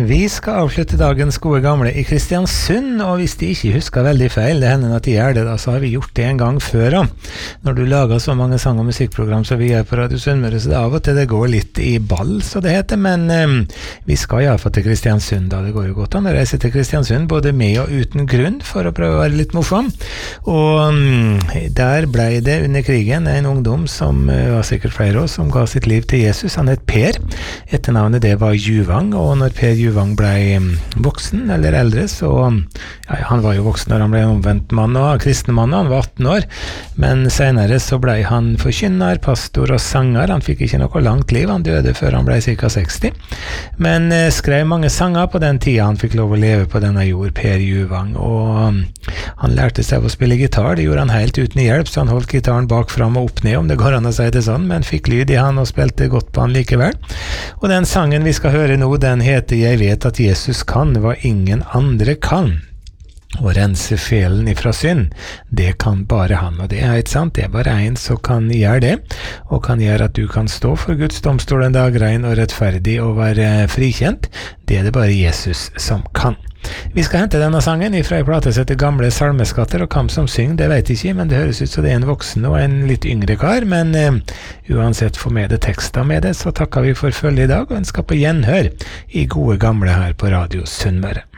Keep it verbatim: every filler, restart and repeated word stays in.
Vi skal avslutte dagens gode gamle i Kristiansund, og hvis de ikke husker veldig feil, det hender at de gjør det da, så har vi gjort det en gang før. Når du lager så mange sang- og musikkprogram som vi gjør på Radio Sunnmøre, så det av og til det går litt i ball, så det heter, men um, vi skal i hvert fall til Kristiansund da. Det går jo godt an å reise til Kristiansund, både med og uten grunn, for å prøve å være litt morsom. Og um, der ble det under krigen en ungdom som uh, var sikkert flere år, som ga sitt liv til Jesus. Han het Per. Etternavnet det var Juvang, og når Per Juvang ble voksen eller eldre, så ja, han var jo voksen når han ble omvendt mann og kristen mann, han var atten år, men senere så ble han forkynner, pastor og sanger. Han fikk ikke noe langt liv, han døde før han ble cirka seksti, men eh, skrev mange sanger på den tida han fikk lov å leve på denne jord, Per Juvang, og um, han lærte seg å spille gitar. Det gjorde han helt uten hjelp, så han holdt gitaren bak fram og opp ned, om det går an å si det sånn, men fikk lyd i han og spilte godt på han likevel. Og den sangen vi skal høre nå, den heter Jeg vet at Jesus kan hva ingen andre kan. Å rense felen ifra synd, det kan bare han, og det er helt sant, det er bare en som kan gjøre det, og kan gjøre at du kan stå for Guds domstol en dag rein og rettferdig og være frikjent. Det er det bare Jesus som kan. Vi skal hente denne sangen ifra en plate som heter Gamle salmeskatter, og hvem som synger, det vet jeg ikke, men det høres ut som det er en voksen og en litt yngre kar, men uh, uansett få med det tekster med det, så takker vi for følge i dag, og ønsker på gjenhør i gode gamle her på Radio Sunnmøre.